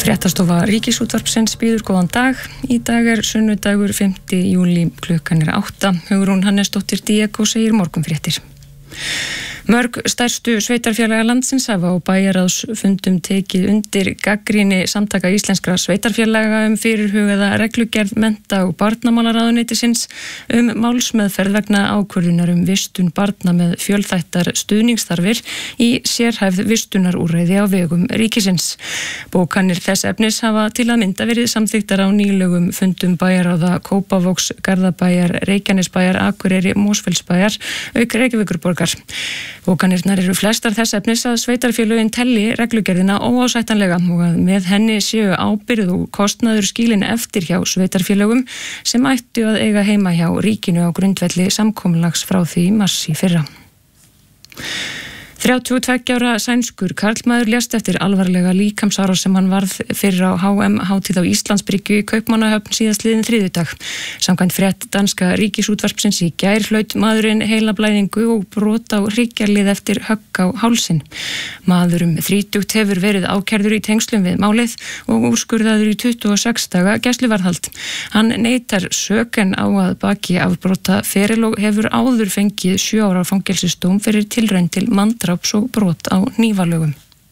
Fréttastofa Ríkisútvarpsins býður góðan dag. Í dag sunnudagur 5. júlí, klukkan 8. Hugrún Hannesdóttir Diego segir morgunfréttir. Mörg stærstu sveitarfélaga landsins hafa á bæjarráðsfundum tekið undir gagnrýni Samtaka íslenskra sveitarfélaga fyrirhugaða reglugerð mennta- og barnamálaráðuneytisins málsmeðferð vegna ákvörðunar vistun barna með fjölþættar stuðningsþarfir í sérhæfð vistunarúrræði á vegum ríkisins. Bókanir þess efnis hafa til að mynda verið samþykktar á nýlegum fundum bæjarráða Kópavogs, Garðabæjar, Reykjanesbæjar, Akureyri, Mosfellsbæjar, auk Reykjavíkurborgar. Bókanirnar eru flestar þess efnis að sveitarfélögin telli reglugerðina óásættanlega og að með henni séu ábyrgð og kostnaður skilin eftir hjá sveitarfélögum sem ættu að eiga heima hjá ríkinu á grundvelli samkomulags frá því í mars í fyrra. 32 ára sænskur karlmaður lést eftir alvarlega líkamsárás sem hann varð fyrir á HM-hátíð á Íslandsbryggju í Kaupmannahöfn síðastliðinn þriðjudag. Samkvæmt frétt danska Ríkisútvarpsins í gær hlaut maðurinn heilablæðingu og brot á hryggjarlið eftir högg á hálsinn. Maður 30 hefur verið ákærður í tengslum við málið og úrskurðaður í 26 daga gæsluvarðhald. Hann neitar sök en á að baki afbrota feril og hefur áður fengið 7 ára fangelsisdóm fyrir tilraun til manndráps og brot á hnífalögum.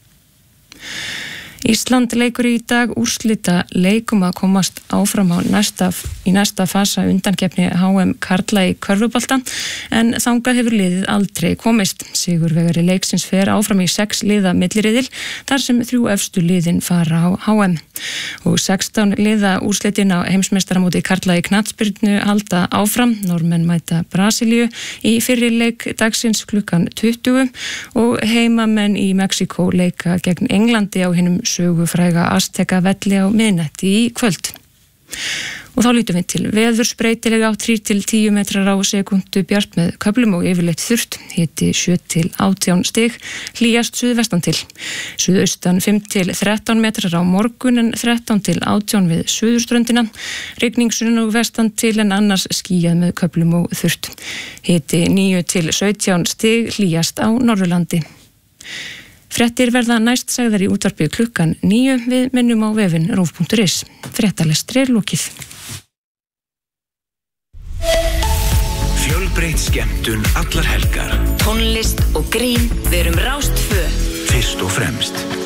Ísland leikur í dag úrslita leik að komast áfram í næsta fasa undankeppni HM karla í körfubolta en þangað hefur liðið aldrei komist. Sigurvegari leiksins fer áfram í 6 liða milliriðil þar sem 3 efstu liðin fara á HM. Og 16 liða úrslitin á heimsmeistaramóti karla í knattspyrnu halda áfram. Normenn mæta Brasilíu í fyrri leik dagsins klukkan 20 og heimamenn í Mexíkó leika gegn Englandi á hinum sögufræga Azteca velli á miðnætti í kvöld. Og þá lítum við til veðurs, breytilega á 3 til 10 metrar á sekundu, bjart með köflum og yfirleitt þurrt, hiti 7 til 18 stig, hlýjast suðvestan til. Suðaustan 5 til 13 metrar á morgun en 13 til 18 við suðurströndina. Rigning sunnan og vestan til en annars skýjað með köflum og þurrt. Hiti 9 til 17 stig, hlýjast á Norðurlandi. Fréttir verða næst sagðar í útvarpi klukkan 9. Við minnum á vefinn rúv.is. Fréttalestri lokið. Fjölbreytt skemmtun allar helgar. Tónlist og grín, við erum Rás 2. Fyrst og fremst.